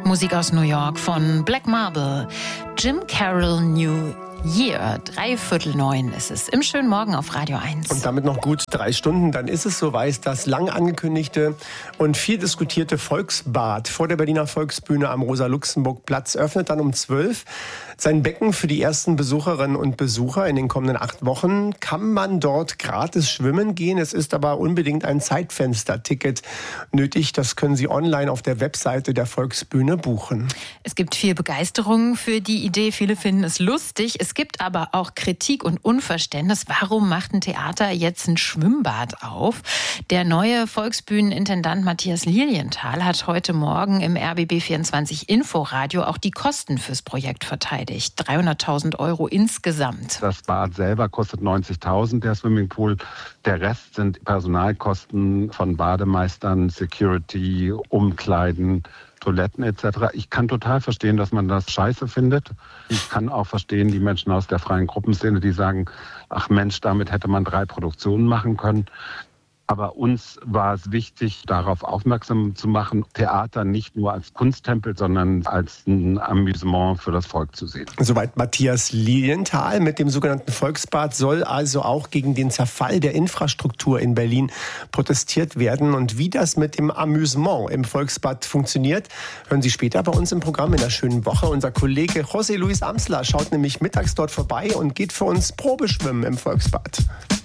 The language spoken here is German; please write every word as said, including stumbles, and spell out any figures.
Musik aus New York von Black Marble. Jim Carroll New Year. Dreiviertel neun ist es. Im schönen Morgen auf Radio eins. Und damit noch gut drei Stunden. Dann ist es soweit, das lang angekündigte und viel diskutierte Volksbad vor der Berliner Volksbühne am Rosa-Luxemburg-Platz öffnet dann um zwölf. Sein Becken für die ersten Besucherinnen und Besucher in den kommenden acht Wochen. Kann man dort gratis schwimmen gehen? Es ist aber unbedingt ein Zeitfenster-Ticket nötig. Das können Sie online auf der Webseite der Volksbühne buchen. Es gibt viel Begeisterung für die Idee. Viele finden es lustig. Es gibt aber auch Kritik und Unverständnis. Warum macht ein Theater jetzt ein Schwimmbad auf? Der neue Volksbühnenintendant Matthias Lilienthal hat heute Morgen im R B B vierundzwanzig Inforadio auch die Kosten fürs Projekt verteidigt. dreihunderttausend Euro insgesamt. Das Bad selber kostet neunzigtausend, der Swimmingpool. Der Rest sind Personalkosten von Bademeistern, Security, Umkleiden, Toiletten et cetera. Ich kann total verstehen, dass man das scheiße findet. Ich kann auch verstehen, die Menschen aus der freien Gruppenszene, die sagen, ach Mensch, damit hätte man drei Produktionen machen können. Aber uns war es wichtig, darauf aufmerksam zu machen, Theater nicht nur als Kunsttempel, sondern als ein Amüsement für das Volk zu sehen. Soweit Matthias Lilienthal. Mit dem sogenannten Volksbad soll also auch gegen den Zerfall der Infrastruktur in Berlin protestiert werden. Und wie das mit dem Amüsement im Volksbad funktioniert, hören Sie später bei uns im Programm in der schönen Woche. Unser Kollege José Luis Amsler schaut nämlich mittags dort vorbei und geht für uns Probeschwimmen im Volksbad.